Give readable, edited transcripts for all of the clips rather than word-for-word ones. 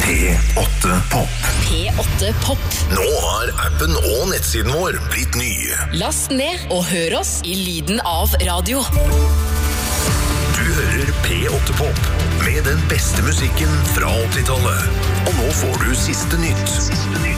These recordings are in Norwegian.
P8 Pop. P8 Pop. Nå har appen og nettsiden vår blitt nye. Last ned og hør oss i lyden av radio. Du hører P8 Pop med den beste musikken fra 80-tallet. Og nå får du siste nytt.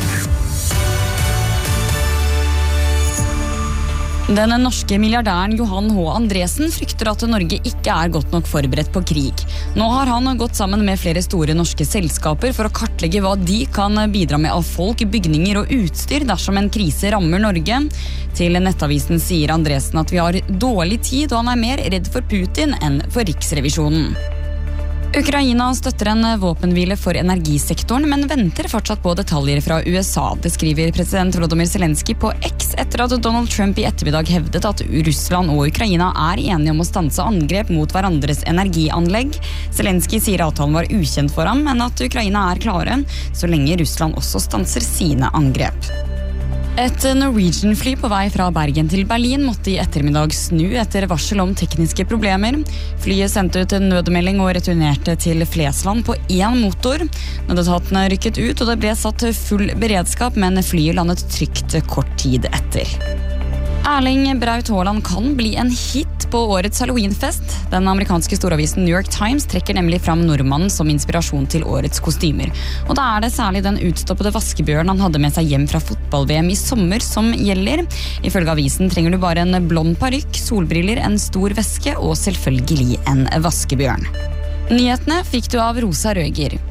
Den norske milliardæren Johan H. Andresen frykter at Norge ikke er godt nok forberedt på krig. Nå har han gått sammen med flere store norske selskaper for å kartlegge hva de kan bidra med av folk, bygninger og utstyr dersom en krise rammer Norge. Til Nettavisen sier Andresen at vi har dårlig tid, og han er mer redd for Putin enn for Riksrevisjonen. Ukraina støtter en våpenhvile for energisektoren, men venter fortsatt på detaljer fra USA. Det skriver president Volodymyr Zelenskyj på X etter at Donald Trump i ettermiddag hevdet at Russland og Ukraina er enige om å stanse angrep mot hverandres energianlegg. Zelenskyj sier avtalen var ukjent for ham, men at Ukraina er klare, så lenge Russland også stanser sine angrep. Et Norwegian-fly på vei fra Bergen til Berlin måtte i ettermiddag snu etter varsel om tekniske problemer. Flyet sendte ut en nødmelding og returnerte til Flesland på 1 motor. Nødetatene rykket ut, og det ble satt full beredskap, men flyet landet trygt kort tid etter. Erling Braut Haaland kan bli en hit på årets Halloweenfest. Den amerikanske storavisen New York Times trekker nemlig fram nordmannen som inspirasjon til årets kostymer. Og da er det særlig den utstoppede vaskebjørnen han hadde med seg hjem fra fotball-VM i sommer som gjelder. Ifølge avisen trenger du bare en blond parykk, solbriller, en stor veske og selvfølgelig en vaskebjørn. Nyhetene fikk du av Rosa Røger.